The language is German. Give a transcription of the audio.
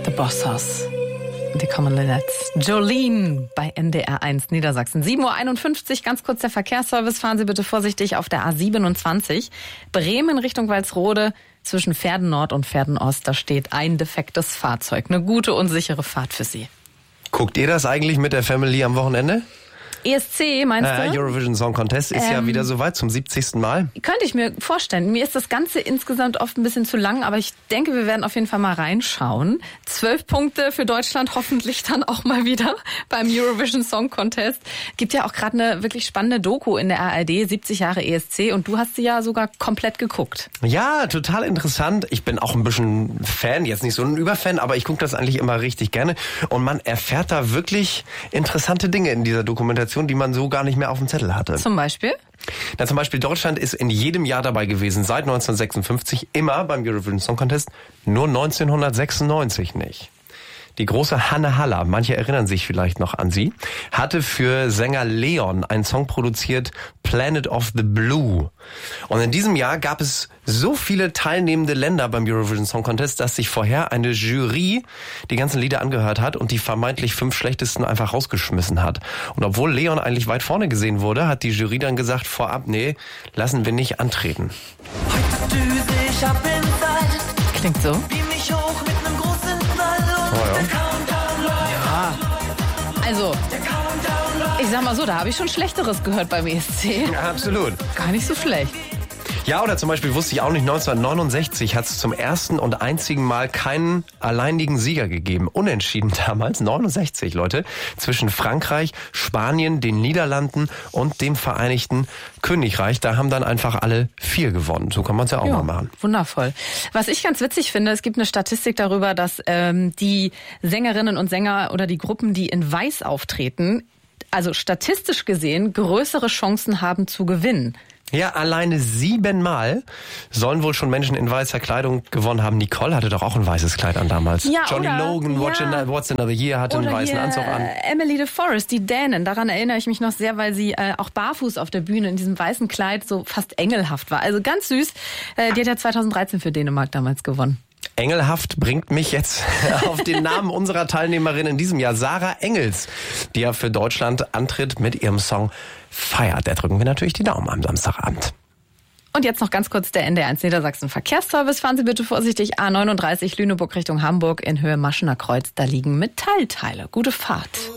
The Boss Hoss. Die Common Linnets. Jolene bei NDR 1 Niedersachsen. 7.51 Uhr, ganz kurz der Verkehrsservice. Fahren Sie bitte vorsichtig auf der A27. Bremen Richtung Walsrode zwischen Verden Nord und Verden Ost. Da steht ein defektes Fahrzeug. Eine gute und sichere Fahrt für Sie. Guckt ihr das eigentlich mit der Family am Wochenende? ESC, meinst du? Eurovision Song Contest ist ja wieder soweit, zum 70. Mal. Könnte ich mir vorstellen. Mir ist das Ganze insgesamt oft ein bisschen zu lang, aber ich denke, wir werden auf jeden Fall mal reinschauen. 12 Punkte für Deutschland, hoffentlich dann auch mal wieder beim Eurovision Song Contest. Gibt ja auch gerade eine wirklich spannende Doku in der ARD, 70 Jahre ESC, und du hast sie ja sogar komplett geguckt. Ja, total interessant. Ich bin auch ein bisschen Fan, jetzt nicht so ein Überfan, aber ich gucke das eigentlich immer richtig gerne. Und man erfährt da wirklich interessante Dinge in dieser Dokumentation, die man so gar nicht mehr auf dem Zettel hatte. Zum Beispiel? Na, zum Beispiel Deutschland ist in jedem Jahr dabei gewesen, seit 1956, immer beim Eurovision Song Contest, nur 1996 nicht. Die große Hanne Haller, manche erinnern sich vielleicht noch an sie, hatte für Sänger Leon einen Song produziert, Planet of the Blue. Und in diesem Jahr gab es so viele teilnehmende Länder beim Eurovision Song Contest, dass sich vorher eine Jury die ganzen Lieder angehört hat und die vermeintlich 5 schlechtesten einfach rausgeschmissen hat. Und obwohl Leon eigentlich weit vorne gesehen wurde, hat die Jury dann gesagt, vorab, nee, lassen wir nicht antreten. Heute düse ich ab ins All. Klingt so. Beam mich hoch mit nem großen Knall und der Countdown läuft. Also, ich sag mal so, da habe ich schon Schlechteres gehört beim ESC. Ja, absolut. Gar nicht so schlecht. Ja, oder zum Beispiel wusste ich auch nicht, 1969 hat es zum ersten und einzigen Mal keinen alleinigen Sieger gegeben. Unentschieden damals, 69 Leute, zwischen Frankreich, Spanien, den Niederlanden und dem Vereinigten Königreich. Da haben dann einfach alle 4 gewonnen. So kann man es ja auch mal machen. Wundervoll. Was ich ganz witzig finde, es gibt eine Statistik darüber, dass die Sängerinnen und Sänger oder die Gruppen, die in Weiß auftreten, also statistisch gesehen größere Chancen haben zu gewinnen. Ja, alleine 7 Mal sollen wohl schon Menschen in weißer Kleidung gewonnen haben. Nicole hatte doch auch ein weißes Kleid an damals. Ja, Johnny Logan, What's Another Year, hatte einen weißen Anzug an. Emily de Forest, die Dänin, daran erinnere ich mich noch sehr, weil sie auch barfuß auf der Bühne in diesem weißen Kleid so fast engelhaft war. Also ganz süß. Die hat ja 2013 für Dänemark damals gewonnen. Engelhaft bringt mich jetzt auf den Namen unserer Teilnehmerin in diesem Jahr, Sarah Engels, die ja für Deutschland antritt mit ihrem Song Fire. Da drücken wir natürlich die Daumen am Samstagabend. Und jetzt noch ganz kurz der NDR 1 Niedersachsen Verkehrsservice. Fahren Sie bitte vorsichtig A39 Lüneburg Richtung Hamburg in Höhe Maschener Kreuz. Da liegen Metallteile. Gute Fahrt.